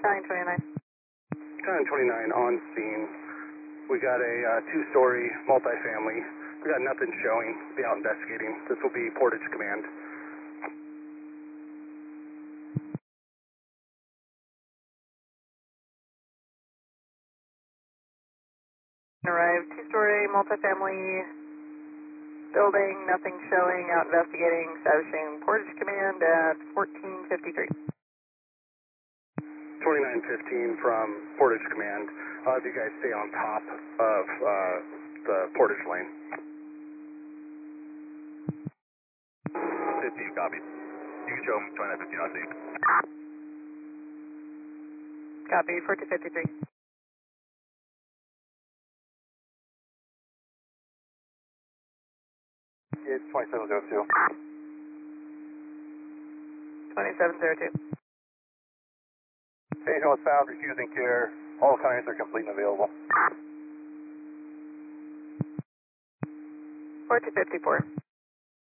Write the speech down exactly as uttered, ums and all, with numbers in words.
nine twenty-nine. nine twenty-nine on scene. We got a uh, two-story multifamily. We got nothing showing. Be out investigating. This will be Portage Command. Arrived, two-story multifamily building, nothing showing, out investigating, establishing Portage Command at fourteen fifty-three. twenty-nine fifteen from Portage Command. Uh, do you guys stay on top of uh, the Portage lane? fifteen, copy. You can show them twenty-nine fifteen on scene. Copy, fourteen fifty-three. It's twenty-seven oh two. twenty-seven oh two. Patient was found refusing care. All kinds are complete and available. fourteen fifty-four.